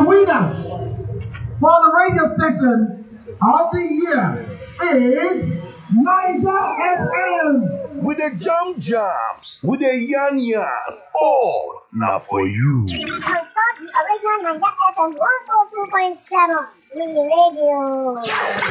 the winner for the radio station of the year is Niger FM. With the jams, with the yans, all now for you. On top the original Niger FM 102.7 Radio.